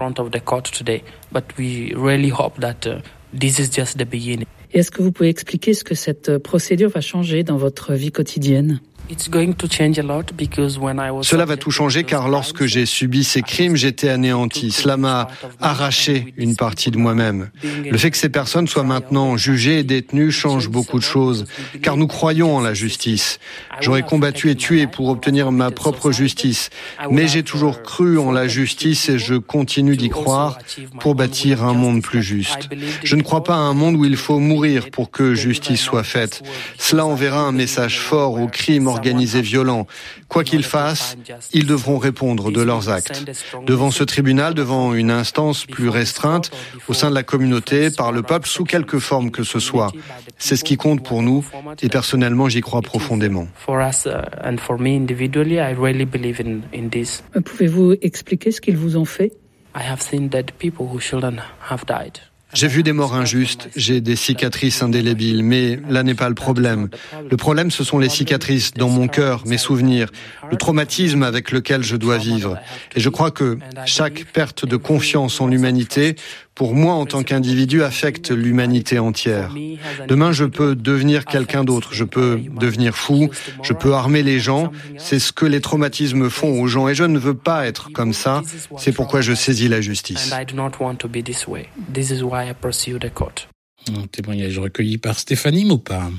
Et est-ce que vous pouvez expliquer ce que cette procédure va changer dans votre vie quotidienne ? Cela va tout changer car lorsque j'ai subi ces crimes, j'étais anéanti. Cela m'a arraché une partie de moi-même. Le fait que ces personnes soient maintenant jugées et détenues change beaucoup de choses, car nous croyons en la justice. J'aurais combattu et tué pour obtenir ma propre justice, mais j'ai toujours cru en la justice et je continue d'y croire pour bâtir un monde plus juste. Je ne crois pas à un monde où il faut mourir pour que justice soit faite. Cela enverra un message fort aux crimes organisés violents. Quoi qu'ils fassent, ils devront répondre de leurs actes. Devant ce tribunal, devant une instance plus restreinte, au sein de la communauté, par le peuple, sous quelque forme que ce soit. C'est ce qui compte pour nous et personnellement, j'y crois profondément. Pouvez-vous expliquer ce qu'ils vous ont fait ? J'ai vu des morts injustes, j'ai des cicatrices indélébiles, mais là n'est pas le problème. Le problème, ce sont les cicatrices dans mon cœur, mes souvenirs, le traumatisme avec lequel je dois vivre. Et je crois que chaque perte de confiance en l'humanité pour moi en tant qu'individu, affecte l'humanité entière. Demain, je peux devenir quelqu'un d'autre, je peux devenir fou, je peux armer les gens. C'est ce que les traumatismes font aux gens et je ne veux pas être comme ça. C'est pourquoi je saisis la justice. Un témoignage recueilli par Stéphanie Maupin.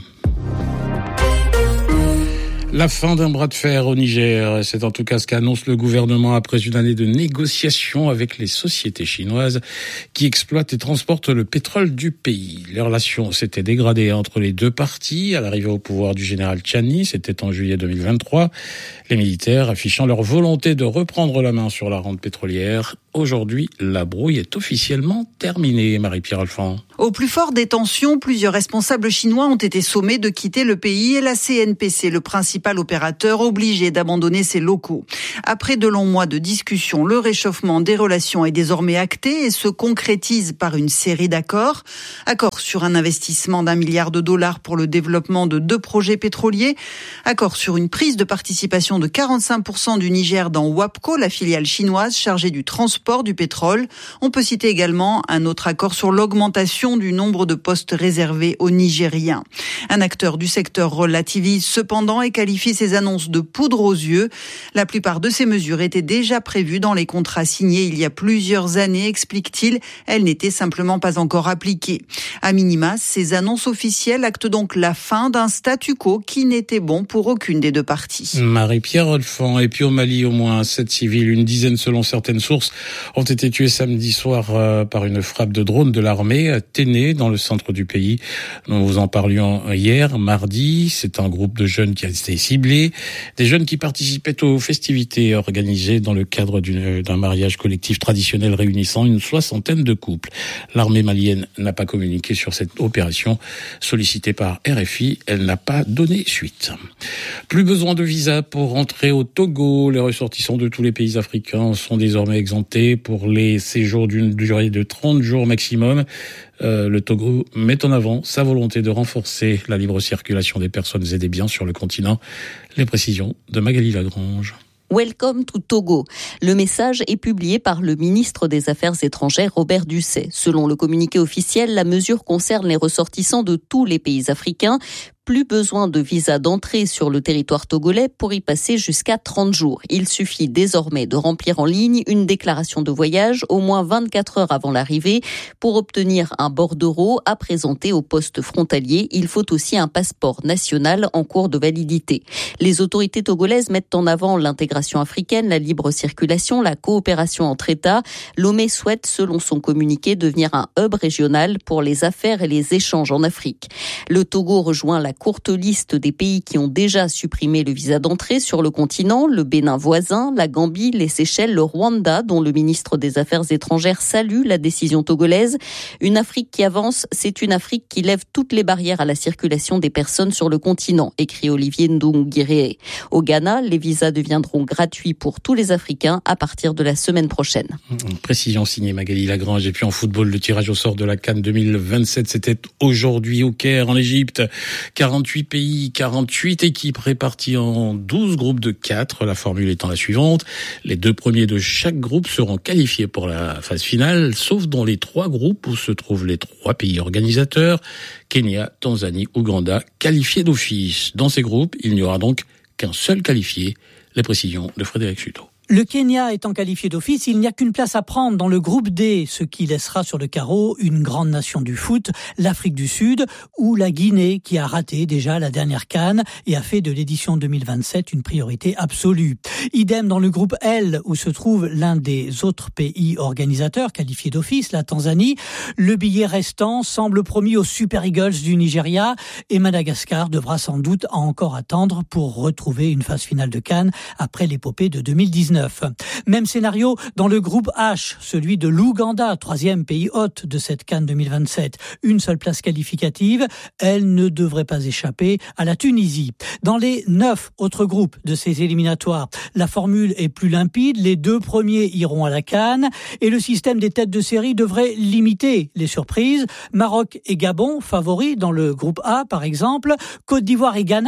La fin d'un bras de fer au Niger, c'est en tout cas ce qu'annonce le gouvernement après une année de négociations avec les sociétés chinoises qui exploitent et transportent le pétrole du pays. Les relations s'étaient dégradées entre les deux parties à l'arrivée au pouvoir du général Tchani, c'était en juillet deux mille vingt-trois. Les militaires affichant leur volonté de reprendre la main sur la rente pétrolière. Aujourd'hui, la brouille est officiellement terminée, Marie-Pierre Alphand. Au plus fort des tensions, plusieurs responsables chinois ont été sommés de quitter le pays et la C N P C, le principal opérateur, obligé d'abandonner ses locaux. Après de longs mois de discussions, le réchauffement des relations est désormais acté et se concrétise par une série d'accords. Accord sur un investissement d'un milliard de dollars pour le développement de deux projets pétroliers. Accord sur une prise de participation de quarante-cinq pour cent du Niger dans WAPCO, la filiale chinoise chargée du transport du pétrole. On peut citer également un autre accord sur l'augmentation du nombre de postes réservés aux Nigériens. Un acteur du secteur relativise cependant et qualifie ces annonces de poudre aux yeux. La plupart de ces mesures étaient déjà prévues dans les contrats signés il y a plusieurs années, explique-t-il. Elles n'étaient simplement pas encore appliquées. À minima, ces annonces officielles actent donc la fin d'un statu quo qui n'était bon pour aucune des deux parties. Marie-Pierre Alphand. Et puis au Mali, au moins sept civils, une dizaine selon certaines sources, ont été tués samedi soir euh, par une frappe de drone de l'armée à Téné, dans le centre du pays. Nous vous en parlions hier, mardi. C'est un groupe de jeunes qui a été ciblé. Des jeunes qui participaient aux festivités organisées dans le cadre d'une, d'un mariage collectif traditionnel réunissant une soixantaine de couples. L'armée malienne n'a pas communiqué sur cette opération sollicitée par R F I. Elle n'a pas donné suite. Plus besoin de visa pour rentrer au Togo. Les ressortissants de tous les pays africains sont désormais exemptés pour les séjours d'une durée de trente jours maximum. Euh, le Togo met en avant sa volonté de renforcer la libre circulation des personnes et des biens sur le continent. Les précisions de Magali Lagrange. Welcome to Togo. Le message est publié par le ministre des Affaires étrangères Robert Dussey. Selon le communiqué officiel, la mesure concerne les ressortissants de tous les pays africains. Plus besoin de visa d'entrée sur le territoire togolais pour y passer jusqu'à trente jours. Il suffit désormais de remplir en ligne une déclaration de voyage au moins vingt-quatre heures avant l'arrivée. Pour obtenir un bordereau à présenter au poste frontalier, il faut aussi un passeport national en cours de validité. Les autorités togolaises mettent en avant l'intégration africaine, la libre circulation, la coopération entre États. Lomé souhaite, selon son communiqué, devenir un hub régional pour les affaires et les échanges en Afrique. Le Togo rejoint la courte liste des pays qui ont déjà supprimé le visa d'entrée sur le continent, le Bénin voisin, la Gambie, les Seychelles, le Rwanda, dont le ministre des Affaires étrangères salue la décision togolaise. Une Afrique qui avance, c'est une Afrique qui lève toutes les barrières à la circulation des personnes sur le continent, écrit Olivier Ndungiré. Au Ghana, les visas deviendront gratuits pour tous les Africains à partir de la semaine prochaine. Précision signée Magali Lagrange. Et puis en football, le tirage au sort de la CAN deux mille vingt-sept, c'était aujourd'hui au Caire, en Égypte. quarante-huit pays, quarante-huit équipes réparties en douze groupes de quatre. La formule étant la suivante. Les deux premiers de chaque groupe seront qualifiés pour la phase finale, sauf dans les trois groupes où se trouvent les trois pays organisateurs. Kenya, Tanzanie, Ouganda, qualifiés d'office. Dans ces groupes, il n'y aura donc qu'un seul qualifié. Les précisions de Frédéric Suto. Le Kenya étant qualifié d'office, il n'y a qu'une place à prendre dans le groupe D, ce qui laissera sur le carreau une grande nation du foot, l'Afrique du Sud, ou la Guinée, qui a raté déjà la dernière CAN et a fait de l'édition deux mille vingt-sept une priorité absolue. Idem dans le groupe L, où se trouve l'un des autres pays organisateurs qualifiés d'office, la Tanzanie. Le billet restant semble promis aux Super Eagles du Nigeria, et Madagascar devra sans doute encore attendre pour retrouver une phase finale de CAN après l'épopée de deux mille dix-neuf. Même scénario dans le groupe H, celui de l'Ouganda, troisième pays hôte de cette CAN deux mille vingt-sept. Une seule place qualificative, elle ne devrait pas échapper à la Tunisie. Dans les neuf autres groupes de ces éliminatoires, la formule est plus limpide, les deux premiers iront à la CAN et le système des têtes de série devrait limiter les surprises. Maroc et Gabon, favoris dans le groupe A par exemple, Côte d'Ivoire et Ghana,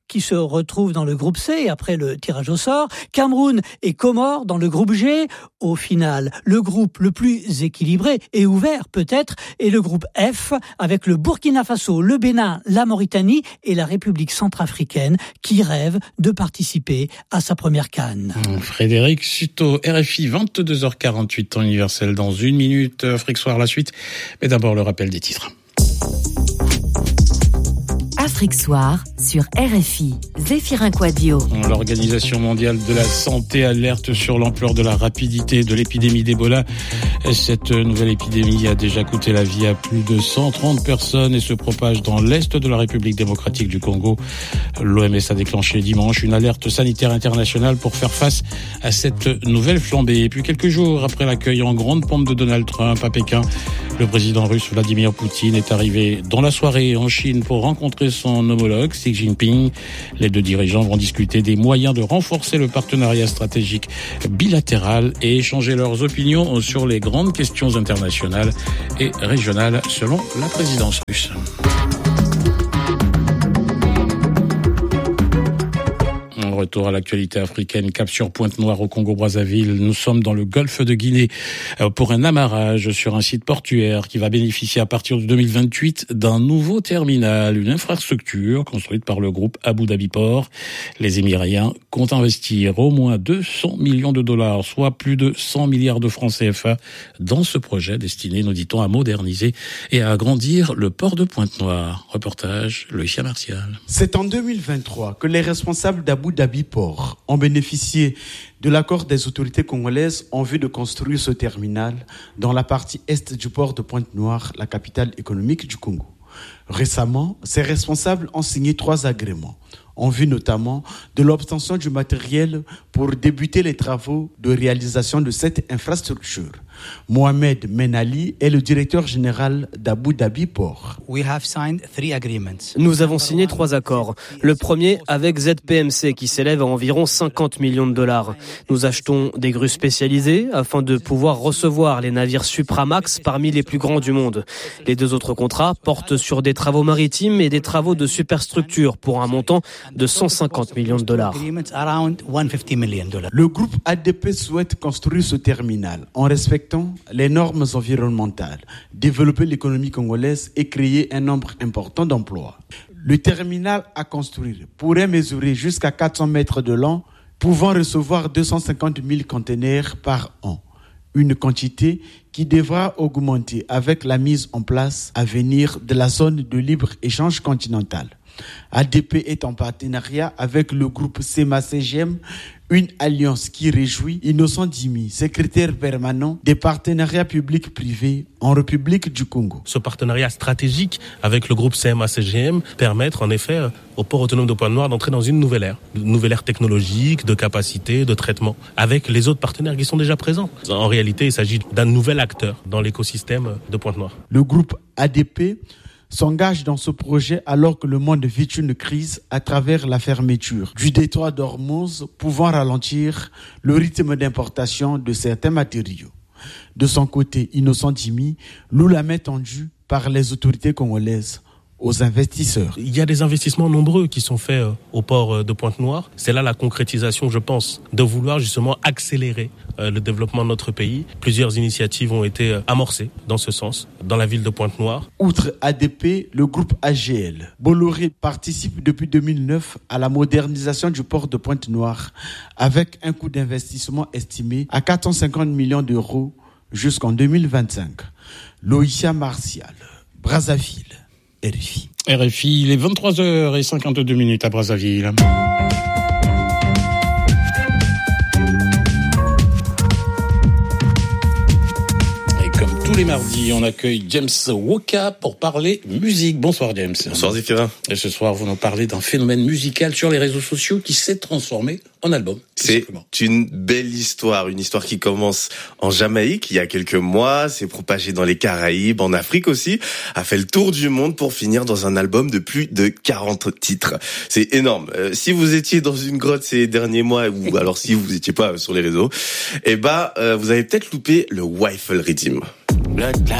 qui se retrouvent dans le groupe C après le tirage au sort, Cameroun et Comores dans le groupe G. Au final, le groupe le plus équilibré et ouvert peut-être est le groupe F avec le Burkina Faso, le Bénin, la Mauritanie et la République centrafricaine qui rêvent de participer à sa première CAN. Frédéric Suto, R F I, vingt-deux heures quarante-huit, temps universel dans une minute. Afrique Soir, la suite. Mais d'abord le rappel des titres. Afrique Soir sur R F I, Zéphirin Quadio. L'Organisation mondiale de la santé alerte sur l'ampleur de la rapidité de l'épidémie d'Ebola. Cette nouvelle épidémie a déjà coûté la vie à plus de cent trente personnes et se propage dans l'est de la République démocratique du Congo. L'O M S a déclenché dimanche une alerte sanitaire internationale pour faire face à cette nouvelle flambée. Et puis quelques jours après l'accueil en grande pompe de Donald Trump à Pékin, le président russe Vladimir Poutine est arrivé dans la soirée en Chine pour rencontrer son homologue Xi Jinping. Les deux dirigeants vont discuter des moyens de renforcer le partenariat stratégique bilatéral et échanger leurs opinions sur les grandes questions internationales et régionales selon la présidence russe. Retour à l'actualité africaine, cap sur Pointe-Noire au Congo-Brazzaville. Nous sommes dans le golfe de Guinée pour un amarrage sur un site portuaire qui va bénéficier à partir de deux mille vingt-huit d'un nouveau terminal, une infrastructure construite par le groupe Abu Dhabi Port. Les Émiriens comptent investir au moins deux cents millions de dollars, soit plus de cent milliards de francs C F A, dans ce projet destiné, nous dit-on, à moderniser et à agrandir le port de Pointe-Noire. Reportage, Loïcia Martial. C'est en deux mille vingt-trois que les responsables d'Abu Dhabi Port ont bénéficié de l'accord des autorités congolaises en vue de construire ce terminal dans la partie est du port de Pointe-Noire, la capitale économique du Congo. Récemment, ces responsables ont signé trois agréments en vue notamment de l'obtention du matériel pour débuter les travaux de réalisation de cette infrastructure. Mohamed Menali est le directeur général d'Abu Dhabi Port. Nous avons signé trois accords. Le premier avec Z P M C qui s'élève à environ cinquante millions de dollars. Nous achetons des grues spécialisées afin de pouvoir recevoir les navires Supramax parmi les plus grands du monde. Les deux autres contrats portent sur des travaux maritimes et des travaux de superstructure pour un montant de cent cinquante millions de dollars. Le groupe A D P souhaite construire ce terminal en respectant les normes environnementales, développer l'économie congolaise et créer un nombre important d'emplois. Le terminal à construire pourrait mesurer jusqu'à quatre cents mètres de long, pouvant recevoir deux cent cinquante mille conteneurs par an. Une quantité qui devra augmenter avec la mise en place à venir de la zone de libre-échange continentale. A D P est en partenariat avec le groupe SEMA-C G M, une alliance qui réjouit Innocent Dimi, secrétaire permanent des partenariats publics-privés en République du Congo. Ce partenariat stratégique avec le groupe SEMA-C G M permettre en effet au port autonome de Pointe-Noire d'entrer dans une nouvelle ère, une nouvelle ère technologique, de capacité, de traitement, avec les autres partenaires qui sont déjà présents. En réalité, il s'agit d'un nouvel acteur dans l'écosystème de Pointe-Noire. Le groupe A D P s'engage dans ce projet alors que le monde vit une crise à travers la fermeture du détroit d'Ormuz, pouvant ralentir le rythme d'importation de certains matériaux. De son côté, Innocent Dimi loue la main tendue par les autorités congolaises aux investisseurs. Il y a des investissements nombreux qui sont faits au port de Pointe-Noire. C'est là la concrétisation, je pense, de vouloir justement accélérer le développement de notre pays. Plusieurs initiatives ont été amorcées dans ce sens, dans la ville de Pointe-Noire. Outre A D P, le groupe A G L, Bolloré participe depuis deux mille neuf à la modernisation du port de Pointe-Noire avec un coût d'investissement estimé à quatre cent cinquante millions d'euros jusqu'en deux mille vingt-cinq. Loïcia Martial, Brazzaville. R F I. R F I, il est vingt-trois heures cinquante-deux minutes à Brazzaville. Et comme tous les mardis, on accueille James Woka pour parler musique. Bonsoir James. Bonsoir Zéphirin. Et ce soir, vous nous parlez d'un phénomène musical sur les réseaux sociaux qui s'est transformé en album. C'est une belle histoire, une histoire qui commence en Jamaïque il y a quelques mois, s'est propagée dans les Caraïbes, en Afrique aussi, a fait le tour du monde pour finir dans un album de plus de quarante titres. C'est énorme. Euh, si vous étiez dans une grotte ces derniers mois, ou alors si vous étiez pas sur les réseaux, eh ben, euh, vous avez peut-être loupé le Waffle Rhythm.